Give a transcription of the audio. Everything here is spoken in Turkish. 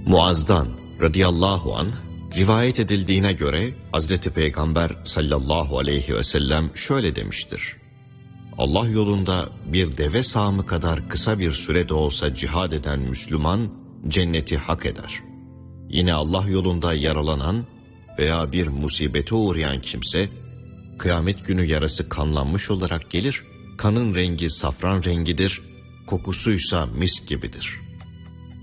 Muaz'dan radıyallahu anh rivayet edildiğine göre Hazreti Peygamber sallallahu aleyhi ve sellem şöyle demiştir: Allah yolunda bir deve sağımı kadar kısa bir süre de olsa cihad eden Müslüman cenneti hak eder. Yine Allah yolunda yaralanan veya bir musibete uğrayan kimse kıyamet günü yarası kanlanmış olarak gelir. Kanın rengi safran rengidir, kokusuysa mis gibidir.